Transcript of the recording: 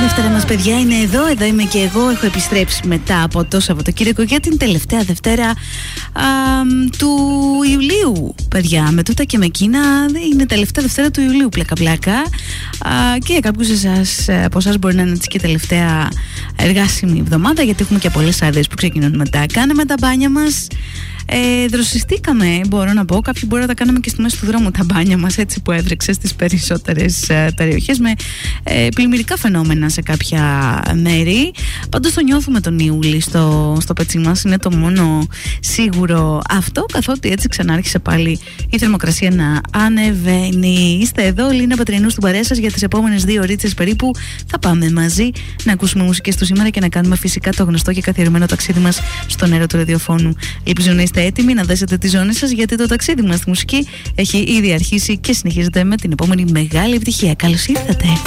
Δευτέρα μας, παιδιά, είναι εδώ είμαι και εγώ. Έχω επιστρέψει μετά από το Σαββατοκύριακο για την τελευταία Δευτέρα του Ιουλίου, παιδιά. Με τούτα και με εκείνα, είναι τελευταία Δευτέρα του Ιουλίου, πλάκα-πλάκα. Και για κάποιους από εσάς μπορεί να είναι και τελευταία εργάσιμη εβδομάδα, γιατί έχουμε και πολλές άδειες που ξεκινούν μετά. Κάναμε τα μπάνια μας. Δροσιστήκαμε, μπορώ να πω. Κάποιοι μπορεί να τα κάναμε και στη μέση του δρόμου τα μπάνια μας, έτσι που έβρεξε στις περισσότερες περιοχές, με πλημμυρικά φαινόμενα σε κάποια μέρη. Πάντως το νιώθουμε τον Ιούλη στο πετσί μας, είναι το μόνο σίγουρο αυτό, καθότι έτσι ξανάρχισε πάλι η θερμοκρασία να ανεβαίνει. Είστε εδώ, Λίνα Πατρινού στην παρέα σας για τις επόμενες 2 ώρες περίπου. Θα πάμε μαζί να ακούσουμε μουσικές του σήμερα και να κάνουμε φυσικά το γνωστό και καθιερωμένο ταξίδι μας στον αέρα του ραδιοφώνου. Ελπίζω να είστε έτοιμοι να δέσετε τη ζώνη σας, γιατί το ταξίδι μας στη μουσική έχει ήδη αρχίσει και συνεχίζεται με την επόμενη μεγάλη επιτυχία. Καλώς ήρθατε!